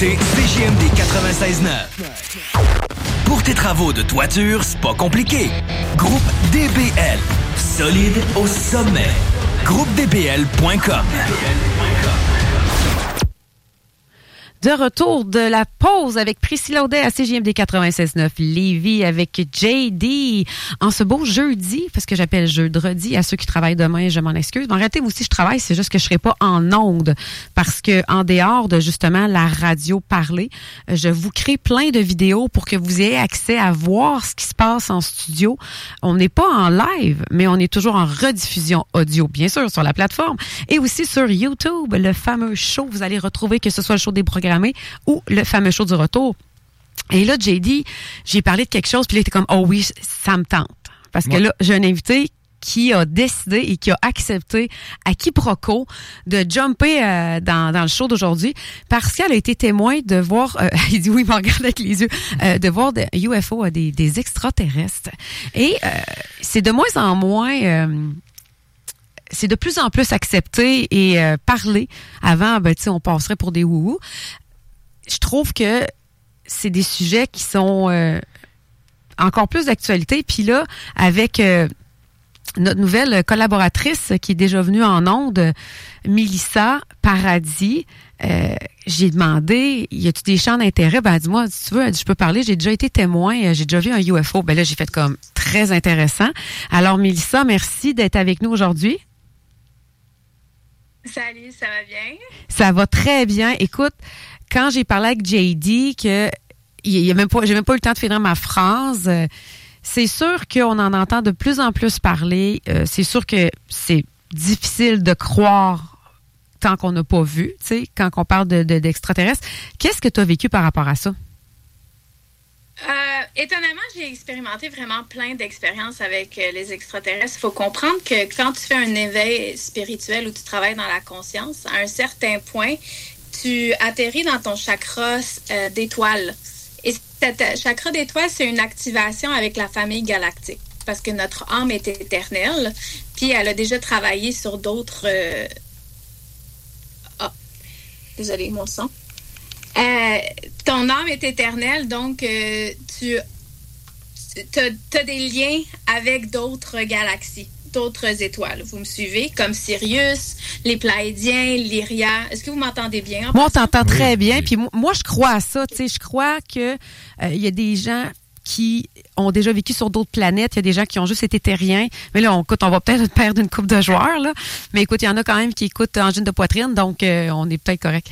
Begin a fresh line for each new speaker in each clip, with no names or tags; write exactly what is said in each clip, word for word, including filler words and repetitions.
C'est C J M D quatre-vingt-seize neuf. Pour tes travaux de toiture, c'est pas compliqué. Groupe D B L. Solide au sommet. groupe d b l point com.
De retour de la pause avec Priscilla Audet à C J M D quatre-vingt-seize neuf Lévis avec J D en ce beau jeudi, parce que j'appelle jeudi à ceux qui travaillent demain, je m'en excuse. Mais en réalité, moi aussi, je travaille, c'est juste que je serai pas en onde parce que en dehors de justement la radio parlée, je vous crée plein de vidéos pour que vous ayez accès à voir ce qui se passe en studio. On n'est pas en live, mais on est toujours en rediffusion audio, bien sûr, sur la plateforme et aussi sur YouTube, le fameux show. Vous allez retrouver que ce soit le show des programmes ou le fameux show du retour. Et là, J D, j'ai parlé de quelque chose, puis là, il était comme, oh oui, ça me tente. Parce que ouais. Là, j'ai un invité qui a décidé et qui a accepté à quiproquo de jumper euh, dans, dans le show d'aujourd'hui parce qu'elle a été témoin de voir, euh, il dit oui, il me regarde avec les yeux, euh, de voir des U F O, des, des extraterrestres. Et euh, c'est de moins en moins... Euh, c'est de plus en plus accepté et euh, parlé. Avant, ben, tu sais, on passerait pour des wouhou. Je trouve que c'est des sujets qui sont euh, encore plus d'actualité. Puis là, avec euh, notre nouvelle collaboratrice qui est déjà venue en ondes, Mélissa Paradis, euh, j'ai demandé, y a-tu des champs d'intérêt? Ben, dis-moi, si tu veux, je peux parler. J'ai déjà été témoin, j'ai déjà vu un U F O. Ben là, j'ai fait comme très intéressant. Alors, Mélissa, merci d'être avec nous aujourd'hui.
Salut, ça va bien?
Ça va très bien. Écoute, quand j'ai parlé avec J D, que il y a même pas, j'ai même pas eu le temps de finir ma phrase. Euh, c'est sûr qu'on en entend de plus en plus parler. Euh, c'est sûr que c'est difficile de croire tant qu'on n'a pas vu, tu sais, quand on parle de, de, d'extraterrestres. Qu'est-ce que tu as vécu par rapport à ça?
Euh, étonnamment, j'ai expérimenté vraiment plein d'expériences avec euh, les extraterrestres. Il faut comprendre que quand tu fais un éveil spirituel où tu travailles dans la conscience, à un certain point, tu atterris dans ton chakra euh, d'étoile. Et cet chakra d'étoile, c'est une activation avec la famille galactique parce que notre âme est éternelle, puis elle a déjà travaillé sur d'autres... Euh... Ah, désolée, mon son. Euh, ton âme est éternelle, donc euh, tu as des liens avec d'autres galaxies, d'autres étoiles. Vous me suivez? Comme Sirius, les Pléiadiens, Lyria. Est-ce que vous m'entendez bien?
Moi, on t'entend très bien. Puis moi, je crois à ça. Tu sais, je crois que il euh, y a des gens qui ont déjà vécu sur d'autres planètes. Il y a des gens qui ont juste été terriens. Mais là, on, écoute, on va peut-être perdre une couple de joueurs, là. Mais écoute, il y en a quand même qui écoutent Angine de poitrine, donc euh, on est peut-être correct.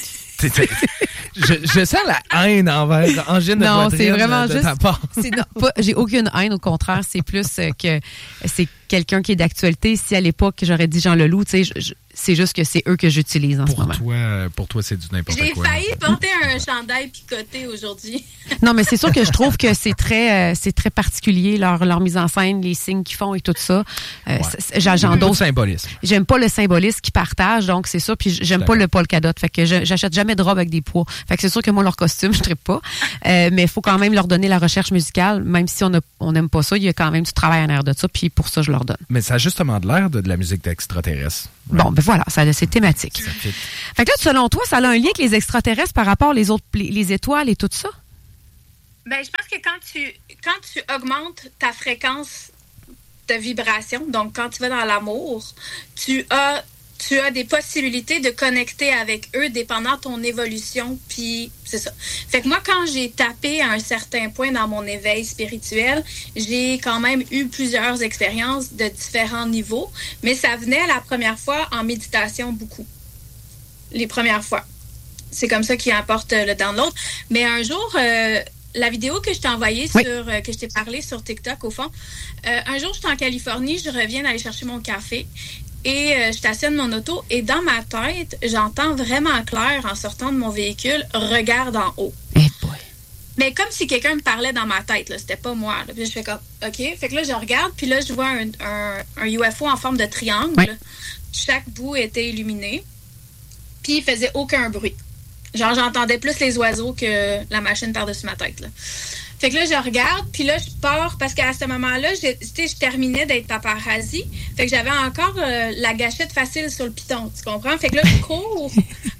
je, je sens la haine envers Angine de
non,
poitrine
c'est vraiment
de
juste,
ta part.
C'est non, pas, j'ai aucune haine, au contraire, c'est plus que c'est quelqu'un qui est d'actualité. Si à l'époque, j'aurais dit Jean Leloup, tu sais, je, c'est juste que c'est eux que j'utilise en
pour
ce moment.
Toi, pour toi, c'est du n'importe
j'ai
quoi.
J'ai failli porter un chandail picoté aujourd'hui.
Non, mais c'est sûr que je trouve que c'est très, euh, c'est très particulier, leur, leur mise en scène, les signes qu'ils font et tout ça. Euh,
ouais.
J'endose.
Le symbolisme.
J'aime pas le symbolisme qu'ils partagent, donc c'est ça. Puis j'aime pas le polka dot. Fait que je, j'achète jamais de robe avec des pois. Fait que c'est sûr que moi, leur costume, je trippe pas. Euh, mais il faut quand même leur donner la recherche musicale, même si on a, on n'aime pas ça, il y a quand même du travail en arrière de ça. Puis pour ça, je leur donne.
Mais ça a justement de l'air de, de la musique d'extraterrestres.
Right? Bon, ben voilà, ça, c'est thématique. Ça fait... fait que là, selon toi, ça a un lien avec les extraterrestres par rapport aux autres, les, les étoiles et tout ça?
Ben, je pense que quand tu, quand tu augmentes ta fréquence de vibration, donc quand tu vas dans l'amour, tu as, tu as des possibilités de connecter avec eux dépendant de ton évolution, puis c'est ça. Fait que moi, quand j'ai tapé à un certain point dans mon éveil spirituel, j'ai quand même eu plusieurs expériences de différents niveaux, mais ça venait la première fois en méditation beaucoup. Les premières fois. C'est comme ça qui apporte le download. Mais un jour... Euh, la vidéo que je t'ai envoyée oui. sur, euh, que je t'ai parlé sur TikTok, au fond, euh, un jour, j'étais en Californie, je reviens d'aller chercher mon café et euh, je stationne mon auto et dans ma tête, j'entends vraiment clair en sortant de mon véhicule, regarde en haut.
Hey boy.
Mais comme si quelqu'un me parlait dans ma tête, là, c'était pas moi. Là. Puis je fais comme, OK. Fait que là, je regarde, puis là, je vois un, un, un U F O en forme de triangle. Oui. Chaque bout était illuminé, puis il faisait aucun bruit. Genre, j'entendais plus les oiseaux que la machine par-dessus ma tête, là. Fait que là, je regarde, puis là, je pars, parce qu'à ce moment-là, tu sais, je terminais d'être paparazzi. Fait que j'avais encore euh, la gâchette facile sur le piton, tu comprends? Fait que là, je cours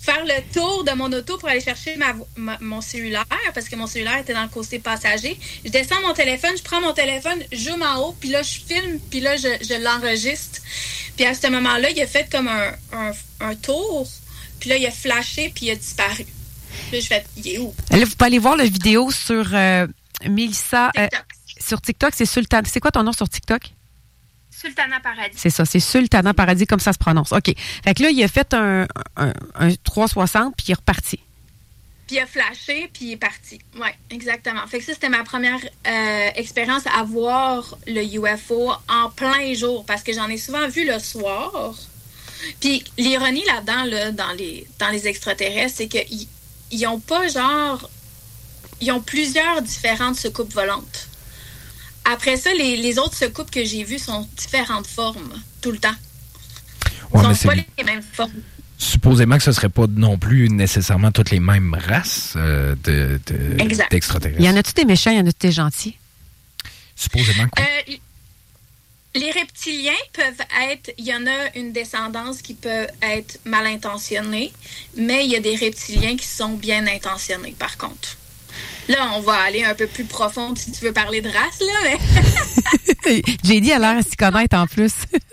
faire le tour de mon auto pour aller chercher ma, ma, mon cellulaire, parce que mon cellulaire était dans le côté passager. Je descends mon téléphone, je prends mon téléphone, je zoome en haut, puis là, je filme, puis là, je, je l'enregistre. Puis à ce moment-là, il a fait comme un, un, un tour, puis là, il a flashé, puis il a disparu. Puis là, je fais, il est où?
Là, vous pouvez aller voir la vidéo sur euh, Mélissa. Euh, sur TikTok, c'est Sultan. C'est quoi ton nom sur TikTok?
Sultana Paradis.
C'est ça, c'est Sultana Paradis, comme ça se prononce. OK. Fait que là, il a fait un, un, un trois cent soixante, puis il est reparti.
Puis il a flashé, puis il est parti. Oui, exactement. Fait que ça, c'était ma première euh, expérience à voir le U F O en plein jour, parce que j'en ai souvent vu le soir. Puis l'ironie là-dedans, là, dans les, dans les extraterrestres, c'est qu'ils ils ont pas genre... Ils ont plusieurs différentes soucoupes volantes. Après ça, les, les autres soucoupes que j'ai vues sont différentes formes, tout le temps.
Ouais,
Ils
mais
sont
c'est...
pas les mêmes formes.
Supposément que ce ne serait pas non plus nécessairement toutes les mêmes races euh, de, de, d'extraterrestres.
Y en a-tu des méchants, y en a-tu des gentils?
Supposément quoi?
Euh, les reptiliens peuvent être... Il y en a une descendance qui peut être mal intentionnée, mais il y a des reptiliens qui sont bien intentionnés, par contre. Là, on va aller un peu plus profond si tu veux parler de race, là. Mais...
J D a l'air à s'y connaître en plus.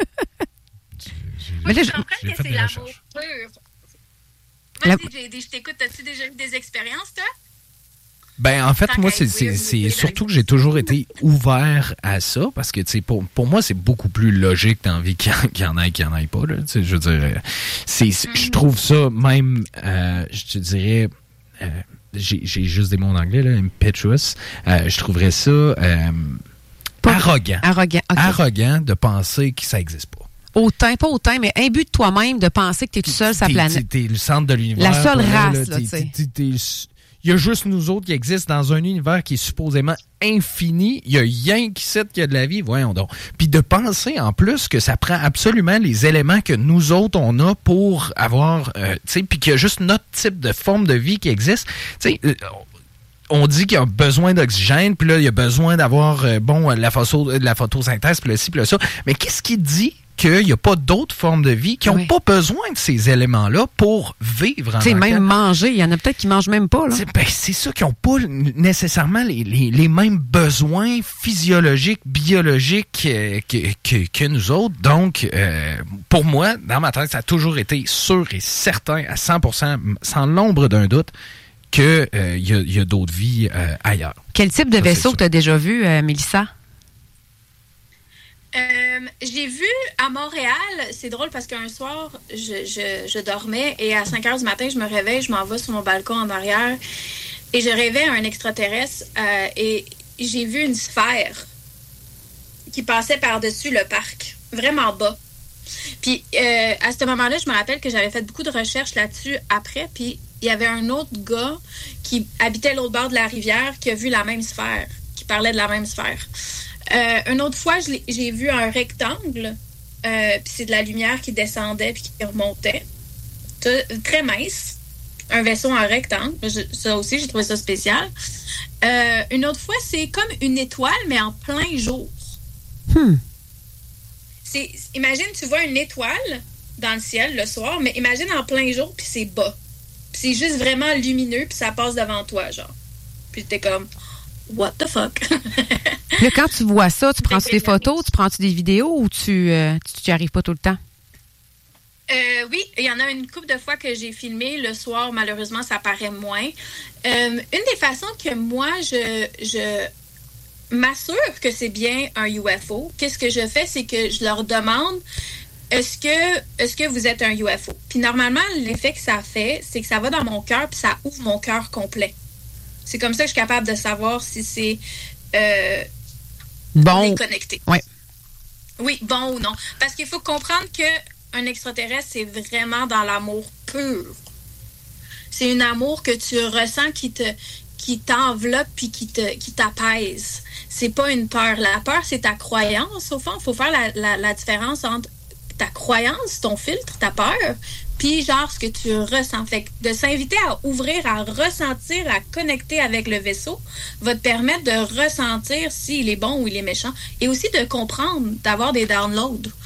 Mais là, je comprends que c'est l'amour pur. Vas-y, la... J D, je t'écoute. As-tu déjà eu des expériences, toi?
Ben, en fait, Tant moi, c'est, c'est, c'est surtout que j'ai toujours été ouvert à ça, parce que, tu sais, pour, pour moi, c'est beaucoup plus logique dans la vie qu'il y en ait qu'il n'y en ait pas, là. Tu sais, je veux dire, c'est, mm-hmm. je trouve ça même, euh, je te dirais... Euh, J'ai, j'ai juste des mots en anglais, là, impetuous. Euh, je trouverais ça euh, arrogant.
Arrogant, okay.
Arrogant de penser que ça n'existe pas.
Autant, pas autant, mais imbu de toi-même de penser que tu es tout seul sur la planète.
T'es, t'es le centre de l'univers.
La seule
là,
race,
là,
tu sais.
Il y a juste nous autres qui existent dans un univers qui est supposément infini. Il y a rien qui sait qu'il y a de la vie. Voyons donc. Puis de penser en plus que ça prend absolument les éléments que nous autres on a pour avoir, euh, tu sais, puis qu'il y a juste notre type de forme de vie qui existe. Tu sais, euh, on dit qu'il y a besoin d'oxygène, puis là il y a besoin d'avoir euh, bon la photo, la photosynthèse, puis le ci, puis le ça. Mais qu'est-ce qui dit qu'il n'y a pas d'autres formes de vie qui n'ont oui. pas besoin de ces éléments-là pour vivre en
tant que tel. Même manger, il y en a peut-être qui ne mangent même pas. Là.
C'est, ben, c'est ça, qui n'ont pas nécessairement les, les, les mêmes besoins physiologiques, biologiques euh, que, que, que nous autres. Donc, euh, pour moi, dans ma tête, ça a toujours été sûr et certain, à cent pour cent, sans l'ombre d'un doute, qu'il euh, y, y a d'autres vies euh, ailleurs.
Quel type de ça, vaisseau que tu as déjà vu, euh, Mélissa?
Euh, j'ai vu à Montréal, c'est drôle parce qu'un soir, je, je, je dormais et à cinq heures du matin, je me réveille, je m'en vais sur mon balcon en arrière et je rêvais un extraterrestre euh, et j'ai vu une sphère qui passait par-dessus le parc, vraiment bas. Puis euh, à ce moment-là, je me rappelle que j'avais fait beaucoup de recherches là-dessus après, puis il y avait un autre gars qui habitait l'autre bord de la rivière qui a vu la même sphère, qui parlait de la même sphère. Euh, une autre fois, je j'ai vu un rectangle, euh, puis c'est de la lumière qui descendait puis qui remontait. Très mince. Un vaisseau en rectangle. Je, ça aussi, j'ai trouvé ça spécial. Euh, une autre fois, c'est comme une étoile, mais en plein jour.
Hmm.
C'est, imagine, tu vois une étoile dans le ciel le soir, mais imagine en plein jour, puis c'est bas. Puis c'est juste vraiment lumineux, puis ça passe devant toi, genre. Puis t'es comme... What the fuck?
Là, quand tu vois ça, tu prends-tu des photos, tu prends-tu des vidéos ou tu euh, tu n'y arrives pas tout le temps?
Euh, oui, il y en a une couple de fois que j'ai filmé. Le soir, malheureusement, ça paraît moins. Euh, une des façons que moi, je, je m'assure que c'est bien un U F O, qu'est-ce que je fais, c'est que je leur demande est-ce que, est-ce que vous êtes un U F O? Puis normalement, l'effet que ça fait, c'est que ça va dans mon cœur puis ça ouvre mon cœur complet. C'est comme ça que je suis capable de savoir si c'est euh,
bon
connecté.
Oui.
Oui, bon ou non. Parce qu'il faut comprendre qu'un extraterrestre, c'est vraiment dans l'amour pur. C'est un amour que tu ressens qui te qui t'enveloppe puis qui te qui t'apaise. C'est pas une peur. La peur, c'est ta croyance. Au fond, il faut faire la, la, la différence entre ta croyance, ton filtre, ta peur, puis genre ce que tu ressens. Fait que de s'inviter à ouvrir, à ressentir, à connecter avec le vaisseau va te permettre de ressentir s'il est bon ou il est méchant. Et aussi de comprendre, d'avoir des downloads.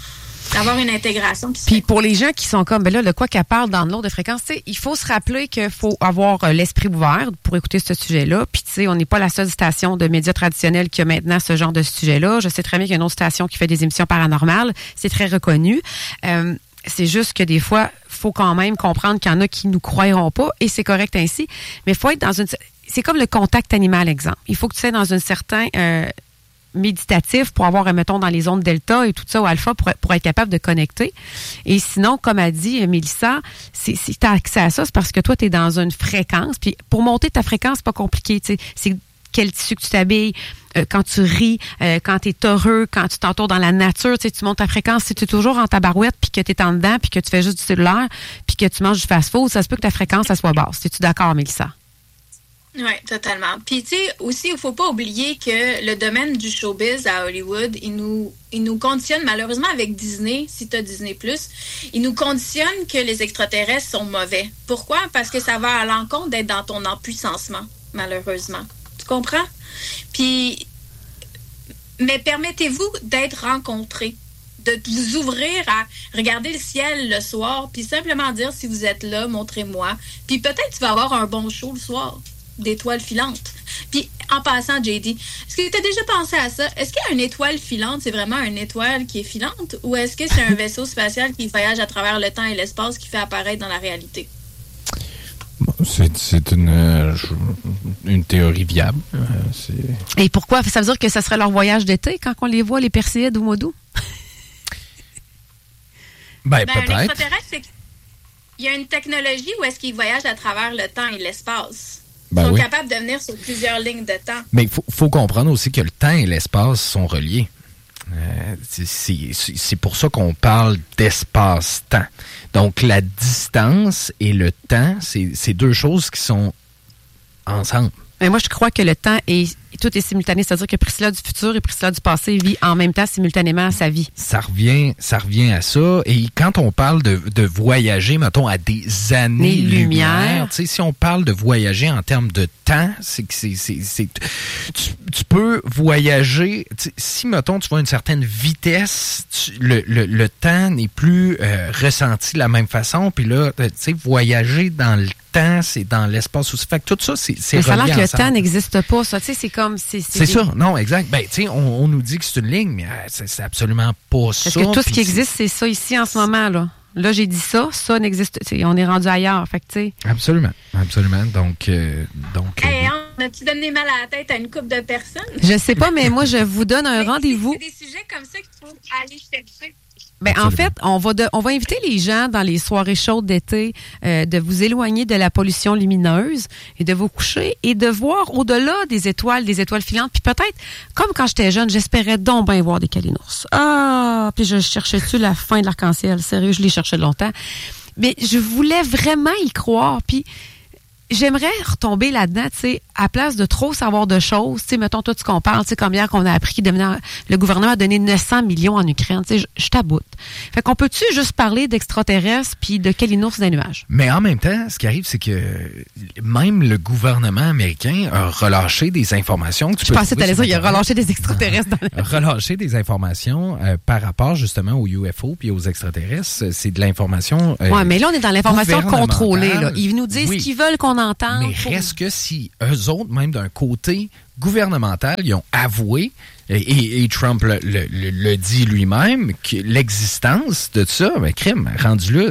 D'avoir une intégration qui se
Puis
fait.
pour les gens qui sont comme, ben là, de quoi qu'elle parle dans l'autre de fréquence, tu sais, il faut se rappeler qu'il faut avoir euh, l'esprit ouvert pour écouter ce sujet-là. Puis tu sais, on n'est pas la seule station de médias traditionnels qui a maintenant ce genre de sujet-là. Je sais très bien qu'il y a une autre station qui fait des émissions paranormales. C'est très reconnu. Euh, c'est juste que des fois, faut quand même comprendre qu'il y en a qui nous croiront pas et c'est correct ainsi. Mais il faut être dans une... C'est comme le contact animal, exemple. Il faut que tu sois dans un certain... Euh, méditatif pour avoir, mettons, dans les ondes delta et tout ça, ou alpha, pour, pour être capable de connecter. Et sinon, comme a dit Mélissa, si tu as accès à ça, c'est parce que toi, tu es dans une fréquence. Puis pour monter ta fréquence, c'est pas compliqué. Tu sais, c'est quel tissu que tu t'habilles, euh, quand tu ris, euh, quand tu es heureux, quand tu t'entoures dans la nature, tu sais, tu montes ta fréquence. Si tu es toujours en tabarouette, puis que tu es en dedans, puis que tu fais juste du cellulaire, puis que tu manges du fast-food, ça se peut que ta fréquence, ça soit basse. Es-tu d'accord, Mélissa?
Oui, totalement. Puis, tu sais, aussi, il ne faut pas oublier que le domaine du showbiz à Hollywood, il nous, il nous conditionne, malheureusement, avec Disney, si tu as Disney plus, il nous conditionne que les extraterrestres sont mauvais. Pourquoi? Parce que ça va à l'encontre d'être dans ton empuissancement, malheureusement. Tu comprends? Puis, mais permettez-vous d'être rencontrés, de vous ouvrir à regarder le ciel le soir, puis simplement dire si vous êtes là, montrez-moi. Puis peut-être tu vas avoir un bon show le soir. D'étoiles filantes. Puis, en passant, J D, est-ce que tu as déjà pensé à ça? Est-ce qu'une étoile filante, c'est vraiment une étoile qui est filante? Ou est-ce que c'est un vaisseau spatial qui voyage à travers le temps et l'espace qui fait apparaître dans la réalité?
Bon, c'est, c'est une, euh, une théorie viable. Euh, c'est...
Et pourquoi? Ça veut dire que ça serait leur voyage d'été quand on les voit, les Perséides au mois d'août?
ben,
ben,
peut-être.
Un extraterrestre, c'est qu'il y a une technologie où est-ce qu'ils voyagent à travers le temps et l'espace.
Ben
Ils sont
oui.
capables de venir sur plusieurs lignes de temps.
Mais il faut, faut comprendre aussi que le temps et l'espace sont reliés. Euh, c'est, c'est, c'est pour ça qu'on parle d'espace-temps. Donc, la distance et le temps, c'est, c'est deux choses qui sont ensemble.
Mais moi, je crois que le temps est tout est simultané. C'est-à-dire que Priscilla du futur et Priscilla du passé vit en même temps simultanément sa vie.
Ça revient, ça revient à ça. Et quand on parle de, de voyager, mettons, à des années-lumière, tu sais, si on parle de voyager en termes de temps, c'est que c'est... c'est, c'est tu, tu peux voyager... Si, mettons, tu vas à une certaine vitesse, tu, le, le, le temps n'est plus euh, ressenti de la même façon. Puis là, tu sais, voyager dans le temps, c'est dans l'espace aussi. Fait que tout ça, c'est, c'est
Mais ça a l'air que
ensemble.
le temps n'existe pas, ça. Tu sais, c'est comme... C'est, c'est,
C'est
des...
ça, non, exact. Ben, tu sais, on, on nous dit que c'est une ligne, mais euh, c'est, c'est absolument pas ça.
Parce que tout ce qui
Puis
existe, c'est ça ici en ce moment, là. Là, j'ai dit ça, ça n'existe... On est rendu ailleurs, fait que, tu sais...
Absolument, absolument. Donc... Euh, donc
Hey,
euh,
on a-tu donné mal à la tête à une couple de personnes?
Je sais pas, mais moi, je vous donne un
Mais
rendez-vous.
C'est, c'est des sujets comme ça qu'il faut aller chercher.
Ben, en fait, on va, de, on va inviter les gens dans les soirées chaudes d'été euh, de vous éloigner de la pollution lumineuse et de vous coucher et de voir au-delà des étoiles, des étoiles filantes. Puis peut-être, comme quand j'étais jeune, j'espérais donc bien voir des calinours. Ah! Puis je cherchais-tu la fin de l'arc-en-ciel? Sérieux, je l'ai cherché longtemps. Mais je voulais vraiment y croire. Puis j'aimerais retomber là-dedans, tu sais, à place de trop savoir de choses, tu sais, mettons, toi, tu compares, tu sais, comme hier qu'on a appris que le gouvernement a donné neuf cents millions en Ukraine, tu sais, je, je taboute. Fait qu'on peut-tu juste parler d'extraterrestres puis de calinours des nuages?
Mais en même temps, ce qui arrive, c'est que même le gouvernement américain a relâché des informations. Que tu
Je
peux
pensais que
trouver
t'allais dire,
sur
il a relâché des extraterrestres dans
a relâché des informations euh, par rapport, justement, aux U F O puis aux extraterrestres. C'est de l'information... Euh,
ouais, mais là, on est dans l'information contrôlée, là. Ils nous disent
oui.
ce qu'ils veulent qu'on entende.
Mais
pour...
reste que si eux autres, même d'un côté gouvernemental, ils ont avoué, et, et, et Trump le, le, le, le dit lui-même, que l'existence de ça, ben, crime, rendu là,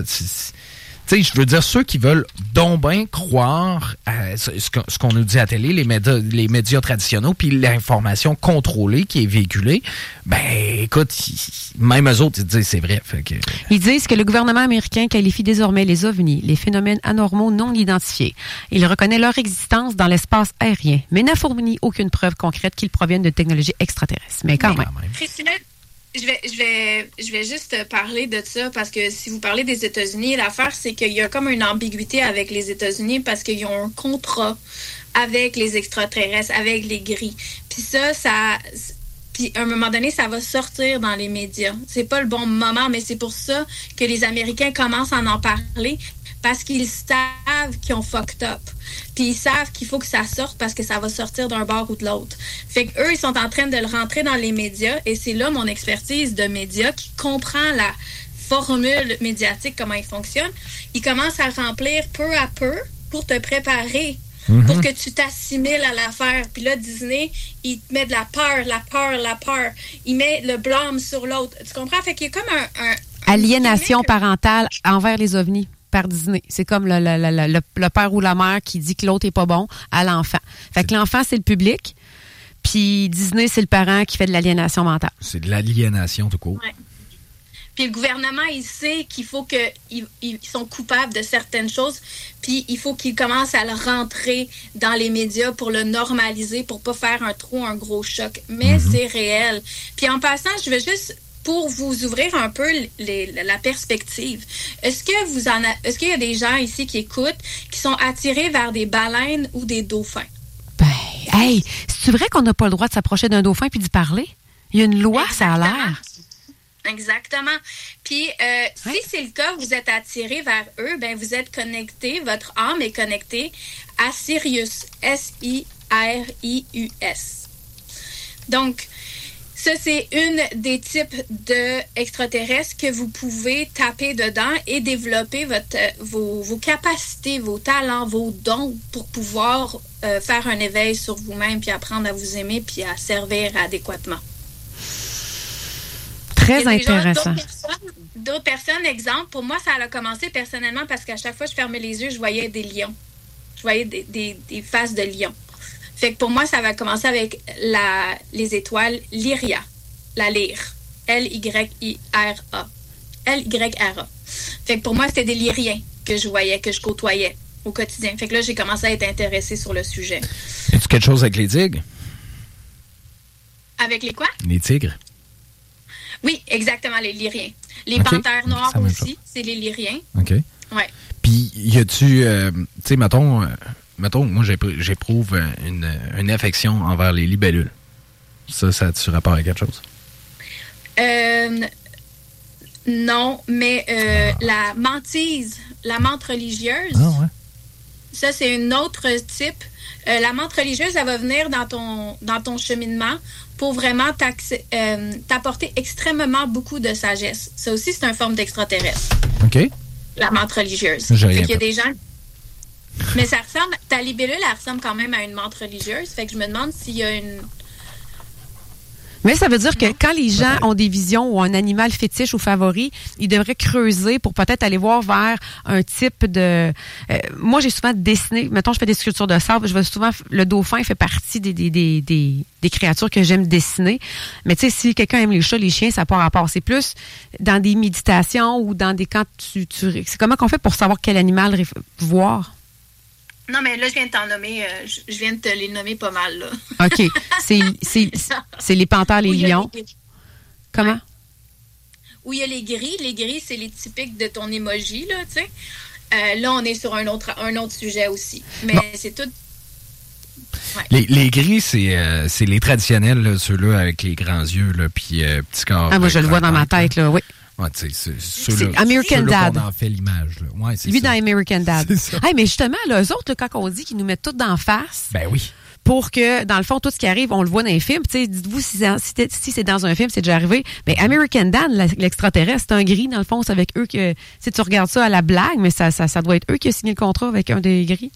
tu sais, je veux dire, ceux qui veulent donc bien croire à ce, ce qu'on nous dit à la télé, les médias, les médias traditionnels, puis l'information contrôlée qui est véhiculée, ben, écoute, même eux autres, ils disent c'est vrai. Fait que...
Ils disent que le gouvernement américain qualifie désormais les ovnis, les phénomènes anormaux non identifiés. Il reconnaît leur existence dans l'espace aérien, mais n'a fourni aucune preuve concrète qu'ils proviennent de technologies extraterrestres. Mais quand
mais
même.
Quand même.
Christina, je vais, je, vais, je vais juste parler de ça parce que si vous parlez des États-Unis, l'affaire, c'est qu'il y a comme une ambiguïté avec les États-Unis parce qu'ils ont un contrat avec les extraterrestres, avec les gris. Puis ça, ça... Puis à un moment donné, ça va sortir dans les médias. C'est pas le bon moment, mais c'est pour ça que les Américains commencent à en parler parce qu'ils savent qu'ils ont fucked up. Puis ils savent qu'il faut que ça sorte parce que ça va sortir d'un bord ou de l'autre. Fait qu'eux, ils sont en train de le rentrer dans les médias et c'est là mon expertise de médias qui comprend la formule médiatique, comment il fonctionne. Ils commencent à remplir peu à peu pour te préparer. Mm-hmm. Pour que tu t'assimiles à l'affaire. Puis là, Disney, il te met de la peur, la peur, la peur. Il met le blâme sur l'autre. Tu comprends? Fait qu'il y a comme un... un
aliénation un parentale envers les ovnis par Disney. C'est comme le, le, le, le, le père ou la mère qui dit que l'autre est pas bon à l'enfant. Fait que l'enfant, c'est le public. Puis Disney, c'est le parent qui fait de l'aliénation mentale.
C'est de l'aliénation tout court.
Ouais. Puis le gouvernement, il sait qu'il faut qu'ils ils sont coupables de certaines choses, puis il faut qu'ils commencent à le rentrer dans les médias pour le normaliser, pour pas faire un trop un gros choc. Mais mm-hmm. c'est réel. Puis en passant, je veux juste, pour vous ouvrir un peu les, la perspective, est-ce que vous en a, est-ce qu'il y a des gens ici qui écoutent, qui sont attirés vers des baleines ou des dauphins?
Ben, hey, c'est vrai qu'on n'a pas le droit de s'approcher d'un dauphin puis d'y parler? Il y a une loi,
exactement.
Ça a l'air.
Exactement. Puis, euh,
oui.
si c'est le cas, vous êtes attiré vers eux, ben vous êtes connecté, votre âme est connectée à Sirius, S I R I U S. Donc, ça, c'est une des types d'extraterrestres que vous pouvez taper dedans et développer votre, vos, vos capacités, vos talents, vos dons pour pouvoir euh, faire un éveil sur vous-même puis apprendre à vous aimer puis à servir adéquatement.
Très intéressant.
D'autres personnes, d'autres personnes, exemple, pour moi, ça a commencé personnellement parce qu'à chaque fois que je fermais les yeux, je voyais des lions. Je voyais des, des, des faces de lions. Fait que pour moi, ça va commencer avec la, les étoiles Lyria, la lyre. L Y I R A. L Y R A. Fait que pour moi, c'était des lyriens que je voyais, que je côtoyais au quotidien. Fait que là, j'ai commencé à être intéressée sur le sujet.
As-tu quelque chose avec les tigres?
Avec les quoi?
Les tigres.
Oui, exactement, les lyriens. Les
okay.
panthères noires aussi, c'est les lyriens.
OK.
Ouais.
Puis, y a-tu, euh, tu sais, mettons, euh, mettons, moi, j'éprouve une, une affection envers les libellules. Ça, ça a-tu rapport avec quelque chose?
Euh, non, mais euh, ah. la mentise, la menthe religieuse,
ah, ouais.
ça, c'est un autre type. Euh, la menthe religieuse, elle va venir dans ton, dans ton cheminement pour vraiment euh, t'apporter extrêmement beaucoup de sagesse. Ça aussi, c'est une forme d'extraterrestre.
OK.
La menthe religieuse.
J'ai
fait
rien
qu'il y a
fait.
des gens... Mais ça ressemble... Ta libellule, elle ressemble quand même à une menthe religieuse. Fait que je me demande s'il y a une...
Mais ça veut dire que quand les gens ont des visions ou un animal fétiche ou favori, ils devraient creuser pour peut-être aller voir vers un type de... Euh, moi, j'ai souvent dessiné... Mettons, je fais des sculptures de sable. Je vais souvent... Le dauphin fait partie des, des, des, des, des créatures que j'aime dessiner. Mais tu sais, si quelqu'un aime les chats, les chiens, ça n'a pas rapport. C'est plus dans des méditations ou dans des... Quand tu, tu c'est comment qu'on fait pour savoir quel animal ré- voir?
Non, mais là, je viens de t'en nommer, euh, je, je viens de te les nommer pas mal, là.
OK. C'est, c'est, c'est les panthères, les lions. Les... Comment?
Ouais. Où il y a les gris. Les gris, c'est les typiques de ton emoji, là, tu sais. Euh, là, on est sur un autre, un autre sujet aussi. Mais bon. C'est tout... Ouais.
Les, les gris, c'est, euh, c'est les traditionnels, là, ceux-là avec les grands yeux, là, puis euh, petit corps.
Ah, moi, je le vois dans ma tête, là, oui.
Ouais, c'est, c'est,
c'est, c'est American Dad.
On en fait l'image. Là. Ouais, c'est
Lui
ça.
dans American Dad.
C'est ça.
Hey, mais justement, là, eux autres, là, quand on dit qu'ils nous mettent tout d'en face.
Ben oui.
Pour que, dans le fond, tout ce qui arrive, on le voit dans les films. T'sais, dites-vous, si c'est, si c'est dans un film, c'est déjà arrivé. Mais American Dad, l'extraterrestre, c'est un gris, dans le fond. C'est avec eux que... Si tu regardes ça à la blague, mais ça, ça, ça doit être eux qui ont signé le contrat avec un des gris.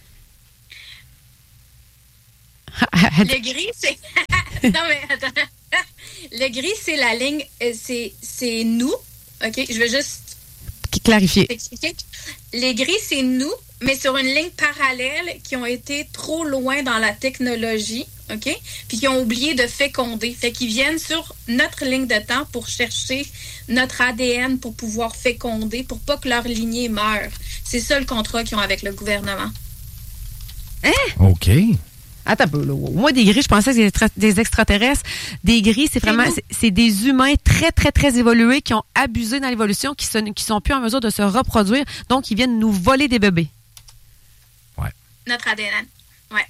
Le gris, c'est... non, mais attends. Le gris, c'est la ligne... C'est, c'est nous. OK? Je veux juste...
Clarifier.
Expliquer. Les gris, c'est nous, mais sur une ligne parallèle qui ont été trop loin dans la technologie, OK? Puis qui ont oublié de féconder. Fait qu'ils viennent sur notre ligne de temps pour chercher notre A D N pour pouvoir féconder, pour pas que leur lignée meure. C'est ça le contrat qu'ils ont avec le gouvernement.
Hein?
OK.
Attends un peu, là. Moi, des gris, je pensais que c'était des extraterrestres. Des gris, c'est vraiment, c'est, c'est des humains très, très, très évolués qui ont abusé dans l'évolution, qui sont, qui sont plus en mesure de se reproduire. Donc, ils viennent nous voler des bébés.
Ouais.
Notre A D N. Ouais.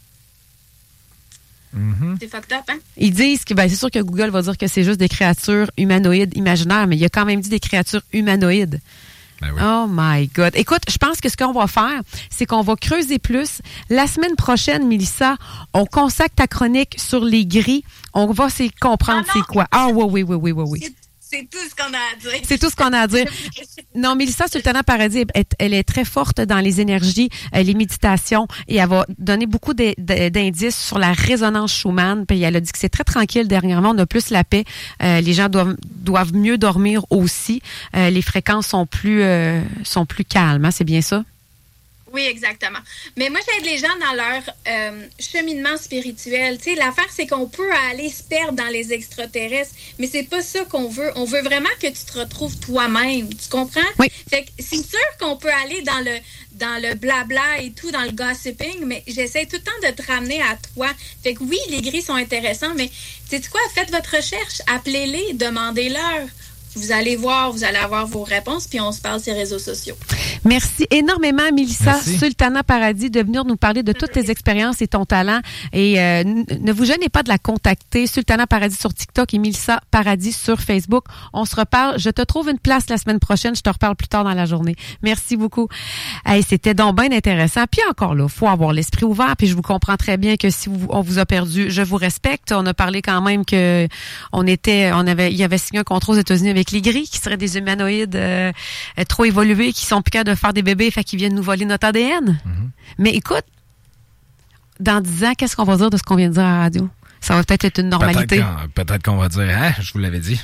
Mm-hmm.
C'est fucked up, hein?
Ils disent que, ben, c'est sûr que Google va dire que c'est juste des créatures humanoïdes imaginaires, mais il a quand même dit des créatures humanoïdes.
Ben oui.
Oh my God. Écoute, je pense que ce qu'on va faire, c'est qu'on va creuser plus. La semaine prochaine, Mélissa, on consacre ta chronique sur les grilles. On va essayer de comprendre
Ah
c'est quoi. Ah oui, oui, oui, oui, oui, oui.
C'est, c'est tout ce qu'on a à dire.
C'est tout ce qu'on a à dire. Non, Mélissa Sultana Paradis, elle, elle est très forte dans les énergies, euh, les méditations, et elle va donner beaucoup de, de, d'indices sur la résonance Schumann. Puis elle a dit que c'est très tranquille dernièrement, on a plus la paix. Euh, les gens doivent, doivent mieux dormir aussi. Euh, les fréquences sont plus, euh, sont plus calmes, hein, c'est bien ça?
Oui, exactement. Mais moi, j'aide les gens dans leur euh, cheminement spirituel. Tu sais, l'affaire, c'est qu'on peut aller se perdre dans les extraterrestres, mais c'est pas ça qu'on veut. On veut vraiment que tu te retrouves toi-même. Tu comprends?
Oui.
Fait que c'est sûr qu'on peut aller dans le dans le blabla et tout, dans le gossiping, mais j'essaie tout le temps de te ramener à toi. Fait que oui, les grilles sont intéressants, mais tu sais quoi? Faites votre recherche, appelez-les, demandez-leur. Vous allez voir, vous allez avoir vos réponses, puis on se parle sur les réseaux sociaux.
Merci énormément, Mélissa
Merci.
Sultana Paradis, de venir nous parler de toutes tes expériences et ton talent. Et euh, n- ne vous gênez pas de la contacter. Sultana Paradis sur TikTok et Mélissa Paradis sur Facebook. On se reparle. Je te trouve une place la semaine prochaine. Je te reparle plus tard dans la journée. Merci beaucoup. Hey, c'était donc bien intéressant. Puis encore là, faut avoir l'esprit ouvert. Puis je vous comprends très bien que si vous, on vous a perdu, je vous respecte. On a parlé quand même que on était, on avait, il y avait signé un contrat aux États-Unis avec les grilles, qui seraient des humanoïdes euh, trop évolués, qui sont plus capables de faire des bébés, fait qu'ils viennent nous voler notre A D N. Mm-hmm. Mais écoute, dans dix ans, qu'est-ce qu'on va dire de ce qu'on vient de dire à la radio? Ça va peut-être être une normalité.
Peut-être qu'on, peut-être qu'on va dire, hein, je vous l'avais dit.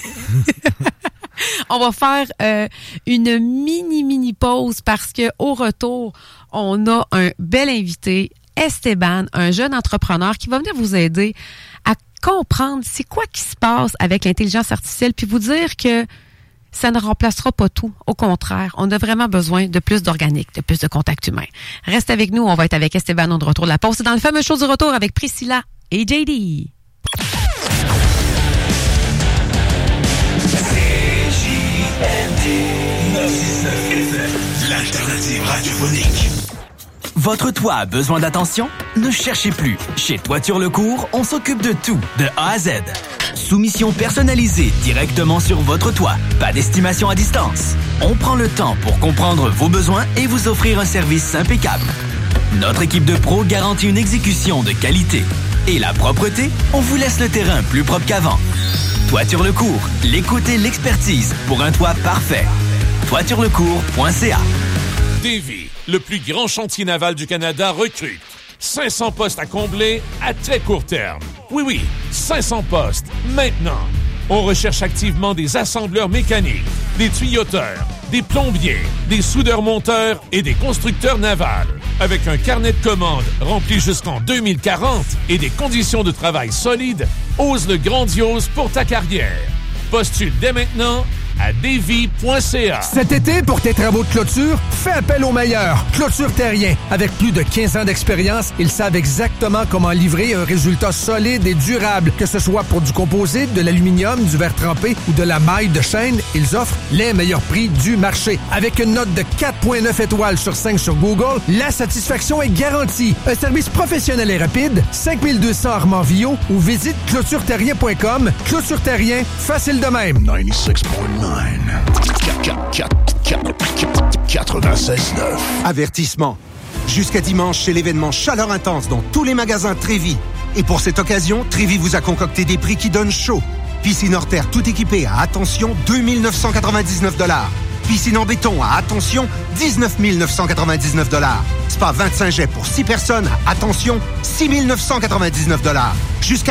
On va faire euh, une mini-mini pause parce que au retour, on a un bel invité, Esteban, un jeune entrepreneur qui va venir vous aider à comprendre c'est quoi qui se passe avec l'intelligence artificielle, puis vous dire que ça ne remplacera pas tout. Au contraire, on a vraiment besoin de plus d'organique, de plus de contact humain. Reste avec nous, on va être avec Esteban au retour de la pause. C'est dans le fameux show du retour avec Priscilla et J D.
C J M D neuf cent soixante-neuf, l'alternative radiophonique. Votre toit a besoin d'attention? Ne cherchez plus. Chez Toiture Lecourt, on s'occupe de tout, de A à Z. Soumission personnalisée directement sur votre toit. Pas d'estimation à distance. On prend le temps pour comprendre vos besoins et vous offrir un service impeccable. Notre équipe de pros garantit une exécution de qualité. Et la propreté, on vous laisse le terrain plus propre qu'avant. Toiture Lecourt, l'écoute et l'expertise pour un toit parfait. toiture lecourt point c a.
Davy, le plus grand chantier naval du Canada, recrute. cinq cents postes à combler à très court terme. Oui, oui, cinq cents postes, maintenant. On recherche activement des assembleurs mécaniques, des tuyauteurs, des plombiers, des soudeurs-monteurs et des constructeurs navals. Avec un carnet de commandes rempli jusqu'en deux mille quarante et des conditions de travail solides, ose le grandiose pour ta carrière. Postule dès maintenant à davy point c a.
Cet été, pour tes travaux de clôture, fais appel aux meilleurs. Clôture Terrien. Avec plus de quinze ans d'expérience, ils savent exactement comment livrer un résultat solide et durable. Que ce soit pour du composite, de l'aluminium, du verre trempé ou de la maille de chaîne, ils offrent les meilleurs prix du marché. Avec une note de quatre virgule neuf étoiles sur cinq sur Google, la satisfaction est garantie. Un service professionnel et rapide, cinq mille deux cents Armand-Villot ou visite clôture terrien point com. Clôture Terrien, facile de même.
quatre-vingt-seize neuf.
Avertissement. Jusqu'à dimanche, c'est l'événement Chaleur Intense dans tous les magasins Trévis. Et pour cette occasion, Trévis vous a concocté des prix qui donnent chaud. Piscine hors terre tout équipée à, attention, deux mille neuf cent quatre-vingt-dix-neuf dollars. Piscine en béton à, attention, dix-neuf mille neuf cent quatre-vingt-dix-neuf dollars. Spa vingt-cinq jets pour six personnes à, attention, six mille neuf cent quatre-vingt-dix-neuf dollars. Jusqu'à